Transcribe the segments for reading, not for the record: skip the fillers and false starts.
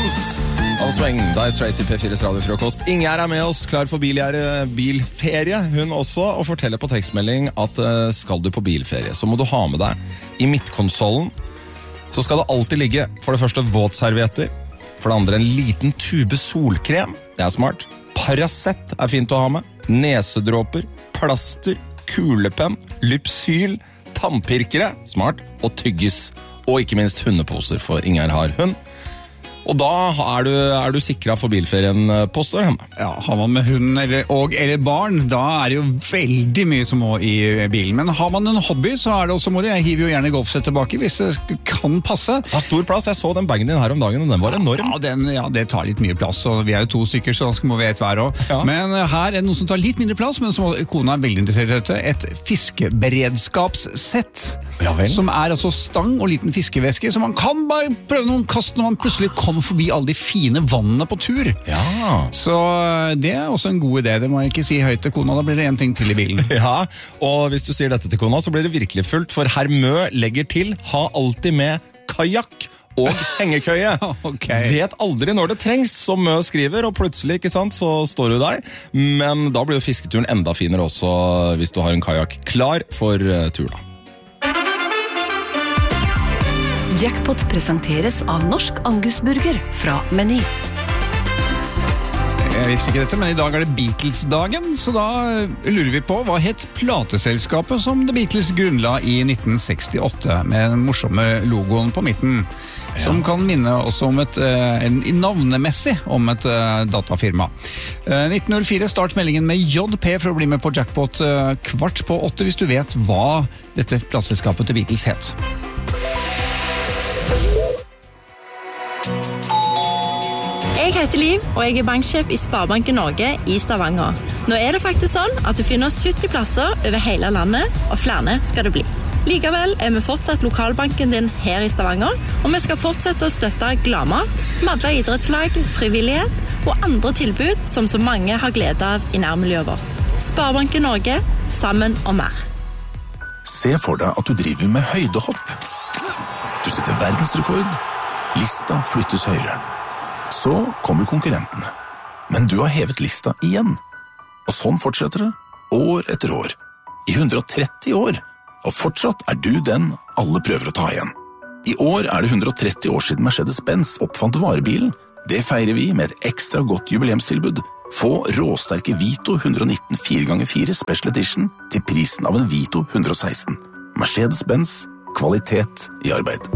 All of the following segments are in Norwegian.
Dans og sveng, da straight til P4's radiofrokost. Inger med oss, klar for bilferie, hun også, og forteller på tekstmelding at skal du på bilferie, så må du ha med deg i midtkonsollen. Så skal det alltid ligge, for det første, våtservietter, for det andre en liten tube solkrem, det smart. Paracet fint å ha med, nesedråper, plaster, kulepenn, lypsyl, tannpirkere, smart, og tyggis. Og ikke minst hundeposer, for Inger har hund. Og da er du sikret for bilferien, påstår henne. Ja, har man med hund eller barn, da det jo veldig mye som må i bilen. Men har man en hobby, så det også moro. Jeg hiver jo gjerne golfsett tilbake, hvis det kan passe. Det tar stor plass. Jeg så den bagen din her om dagen, og den var enorm. Ja, det tar litt mye plass, og vi jo 2 stykker, så da må vi et hver også. Ja. Men her det noe som tar litt mindre plass, men som kona veldig interessert i dette. Et fiskeberedskapssett, som altså stang og liten fiskeveske, så man kan bare prøve noen kast når man plutselig kommer forbi alle de fine vannene på tur. Ja. Så det også en god idé. Det må jeg ikke si høyt til kona, da blir det en ting til i bilen. Ja, og hvis du sier dette til kona, så blir det virkelig fullt, for Hermø legger til, ha alltid med kajakk og hengekøye. Okay. Vet aldri når det trengs, som Mø skriver, og plutselig, ikke sant, så står du der. Men da blir jo fisketuren enda finere også, hvis du har en kajakk klar for tur da. Jackpot presenteres av Norsk Angusburger fra Meny. Jeg visste ikke dette, men i dag det Beatles-dagen, så da lurer vi på hva het plateselskapet som The Beatles grunnla i 1968, med den morsomme logoen på midten, som kan minne oss om navnemessig om et datafirma. 1904 start meldingen med JP for å bli med på Jackpot 7:15 hvis du vet hva dette plateselskapet til Beatles het. Jeg heter Liv, og jeg banksjef i Sparebanken Norge i Stavanger. Nå det faktisk sånn at du finner 70 plasser over hele landet, og flere skal det bli. Likevel vi fortsatt lokalbanken din her i Stavanger, og vi skal fortsette å støtte gladmat, madla idrettslag, frivillighet og andre tilbud som så mange har glede av i nærmiljøet vårt. Sparebanken Norge, sammen og mer. Se for deg at du driver med høydehopp. Du setter verdensrekord. Lista flyttes høyere. Så kommer konkurrentene. Men du har hevet lista igjen. Og sånn fortsetter det, år etter år. I 130 år. Og fortsatt du den alle prøver å ta igjen. I år det 130 år siden Mercedes-Benz oppfant varebilen. Det feirer vi med et ekstra godt jubileumstilbud. Få råsterke Vito 119 4x4 Special Edition til prisen av en Vito 116. Mercedes-Benz, kvalitet i arbeid.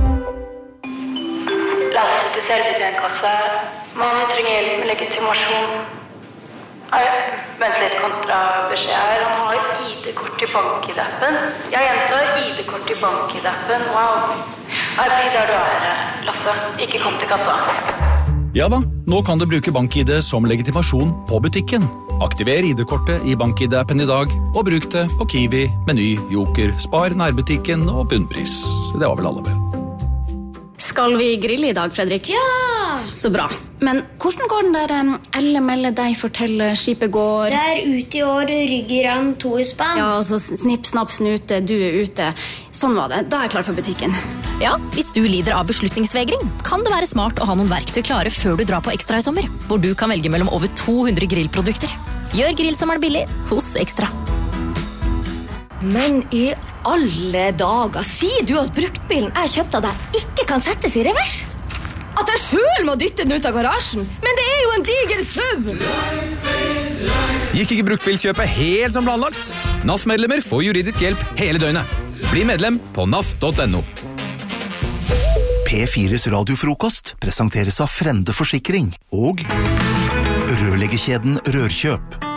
Laster til selvbetjentkasse. Man trenger hjelp med legitimasjon. Vent litt, kontrabeskjed her. Han har ID-kort i BankID-appen. Jeg gjentar ID-kort i BankID-appen. Wow. Her blir der du Lasse. Ikke kom til kassa. Ja da, nå kan du bruke BankID som legitimasjon på butikken. Aktiver ID-kortet i BankID-appen i dag, og bruk det på Kiwi, Meny, Joker, Spar, nærbutikken og bunnpris. Det var vel alle vel. Skal vi grille i dag, Fredrik? Ja! Så bra. Men hvordan går den der Elle deg forteller skipet går? Det ute i år, ryggerann, 2 i spann. Ja, altså snipp, snapp, snute, du ute. Sånn var det. Da jeg klar for butikken. Ja, hvis du lider av beslutningsvegring, kan det være smart å ha noen verktøy klare før du drar på Ekstra i sommer, hvor du kan velge mellom over 200 grillprodukter. Gjør grillsommeren billig hos Ekstra. Men i alle dager, sier du at bruktbilen jeg kjøpte av deg ikke kan settes i revers? At jeg selv må dytte den ut av garasjen? Men det jo en diger SUV! Gikk ikke bruktbilkjøpet helt som planlagt? NAF-medlemmer får juridisk hjelp hele døgnet. Bli medlem på naf.no. P4's radiofrokost presenteres av Frende Forsikring og rørleggerkjeden Rørkjøp.